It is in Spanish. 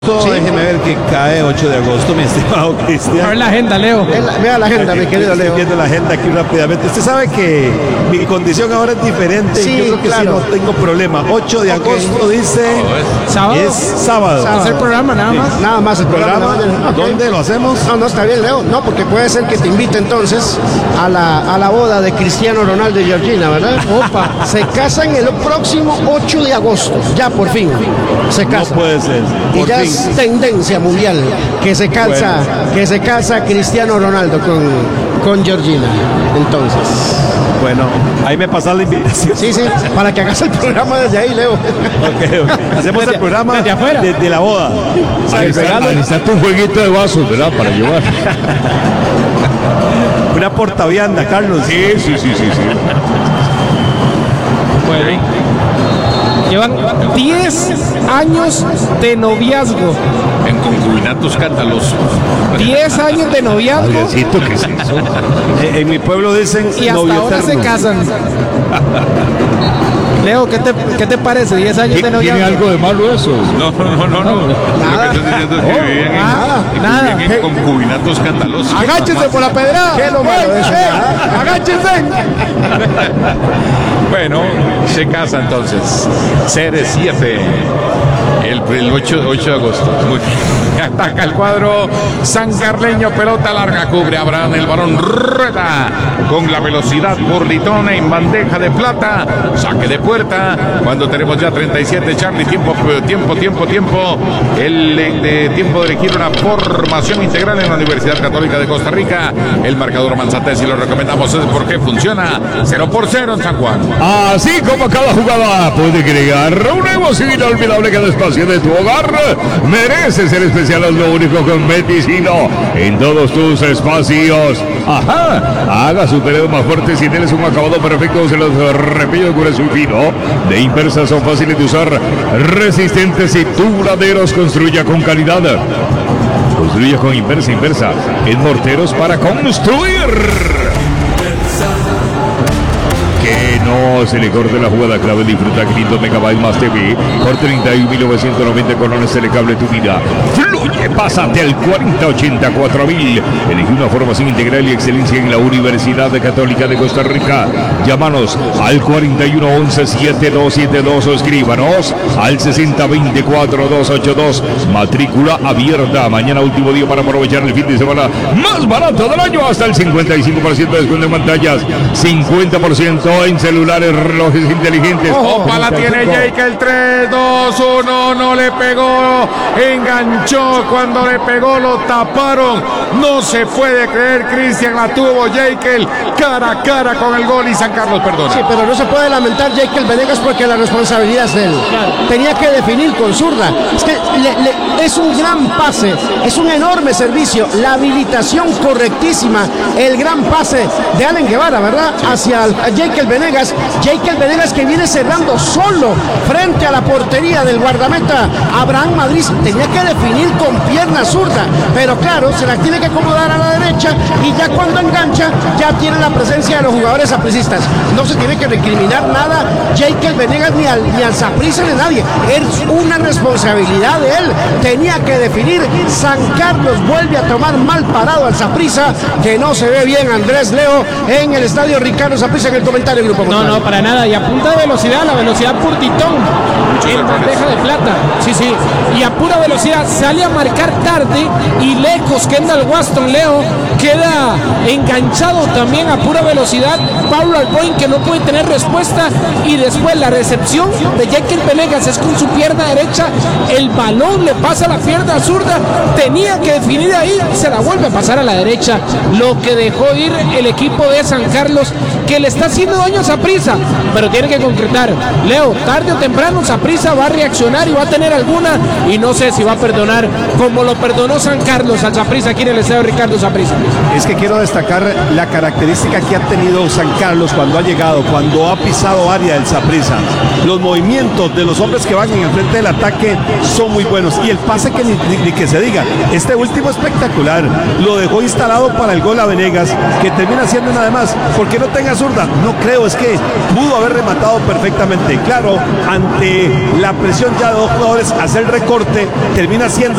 Sí. Déjeme ver que cae 8 de agosto, mi estimado Cristian. A ver la agenda, Leo. Vea la agenda, mi querido Leo. Estoy viendo la agenda aquí rápidamente. Usted sabe que mi condición ahora es diferente. Sí, yo creo que claro. Sí, no tengo problema. 8 de agosto dice... ¿Sábado? Es sábado. Es el programa, nada más. Sí. Nada más el programa. ¿Dónde lo hacemos? No, está bien, Leo. No, porque puede ser que te invite entonces a la boda de Cristiano Ronaldo y Georgina, ¿verdad? Opa. Se casan el próximo 8 de agosto. Ya, por fin. Se casan. No puede ser. Y ya es tendencia mundial que se casa Cristiano Ronaldo con Georgina. Entonces, bueno, ahí me pasas la invitación. Sí, para que hagas el programa desde ahí, Leo. Okay. Hacemos el programa desde afuera, desde la boda. Ahí está tu jueguito de vasos, ¿verdad? Para llevar. Una portavianda, Carlos. Sí. Bueno, llevan 10 años de noviazgo. En concubinatos escandalosos. 10 años de noviazgo. Adriancito, ¿qué es eso? En mi pueblo dicen y hasta novio ahora eterno. se casan. Leo, ¿qué te parece? 10 años de noviazgo. ¿Tiene algo de malo eso? Nada. No. Lo que estoy diciendo es que viven nada. en concubinatos escandalosos. Agáchense por la pedrada. ¿Qué es lo malo de eso? Agáchense. Bueno, se casa entonces. CR7. El 8 de agosto. Muy bien. Ataca el cuadro sancarleño, pelota larga, cubre Abraham, el balón rueda con la velocidad por Litón en bandeja de plata, saque de puerta, cuando tenemos ya 37, Charlie, tiempo, el tiempo de elegir una formación integral en la Universidad Católica de Costa Rica, el marcador Manzantés y lo recomendamos es porque funciona 0-0 en San Juan. Así como cada jugada puede crear una emoción inolvidable cada espacio de tu hogar, merece ser especial, es lo único con Meticino en todos tus espacios. Haga su periodo más fuerte si tienes un acabado perfecto, se los repito, con su fino de Inversa son fáciles de usar, resistentes y duraderos. Construya con calidad. Construya con Inversa en morteros para construir. Que no se le corte la jugada clave. Disfruta 500 megabytes más TV por 31.990 colones. Telecable, tu vida fluye. Pásate al 4084.000. Elegí una formación integral y excelencia en la Universidad Católica de Costa Rica. Llámanos al 4111-7272 o escríbanos al 6024-282. Matrícula abierta. Mañana último día para aprovechar el fin de semana más barato del año. Hasta el 55% de descuento en pantallas, 50% en celulares, relojes inteligentes. Opa, la tiene Jake, el 3-2-1, no le pegó, enganchó, cuando le pegó lo taparon, no se puede creer, Cristian, la tuvo Jake, cara a cara con el gol y San Carlos perdona. Sí, pero no se puede lamentar Jake Venegas porque la responsabilidad es de él. Tenía que definir con zurda, es que es un gran pase, es un enorme servicio, la habilitación correctísima, el gran pase de Allen Guevara, ¿verdad? Hacia Jake Venegas que viene cerrando solo frente a la portería del guardameta Abraham Madrid. Tenía que definir con pierna zurda, pero claro, se la tiene que acomodar a la derecha y ya cuando engancha ya tiene la presencia de los jugadores sapricistas. No se tiene que recriminar nada Jake Venegas ni al Saprissa ni a nadie, es una responsabilidad de él, tenía que definir. San Carlos vuelve a tomar mal parado al Saprissa, que no se ve bien, Andrés Leo, en el estadio Ricardo Saprissa. En el comentario, Grupo Portal. No, para nada, y a punta de velocidad, la velocidad por Titón en bandeja de plata, sí, y a pura velocidad sale a marcar tarde y lejos. Kendall Waston, Leo, queda enganchado también a pura velocidad. Pablo Alboin, que no puede tener respuesta, y después la recepción de Jake Venegas es con su pierna derecha, el balón le pasa a la pierna zurda, tenía que definir ahí, se la vuelve a pasar a la derecha, lo que dejó ir el equipo de San Carlos, que le está haciendo daño a Saprissa, pero tiene que concretar. Leo, tarde o temprano Saprissa va a reaccionar y va a tener alguna, y no sé si va a perdonar como lo perdonó San Carlos al Saprissa aquí en el estadio Ricardo Saprissa. Es que quiero destacar la característica que ha tenido San Carlos cuando ha llegado, cuando ha pisado área del Saprissa. Los movimientos de los hombres que van en el frente del ataque son muy buenos, y el pase que ni que se diga, este último espectacular, lo dejó instalado para el gol a Venegas, que termina siendo nada más, porque no tenga zurda, no creo, es que pudo haber rematado perfectamente. Claro, ante la presión ya de dos jugadores, hacer recorte termina siendo